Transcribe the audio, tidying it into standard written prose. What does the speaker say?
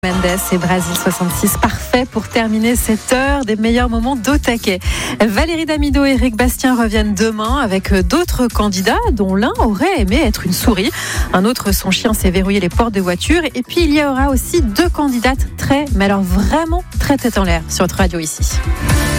Mendes et Brasil 66, parfait pour terminer cette heure des meilleurs moments d'au taquet. Valérie Damido et Éric Bastien reviennent demain avec d'autres candidats dont l'un aurait aimé être une souris. Un autre, son chien s'est verrouillé les portes de voiture. Et puis il y aura aussi deux candidates mais alors vraiment très tête en l'air sur notre radio ici.